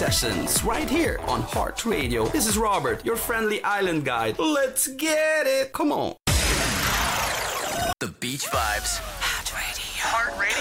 sessions right here on Heart Radio. This is Robert, your friendly island guide. Let's get it. Come on. The Beach Vibes. Heart Radio. Heart Radio.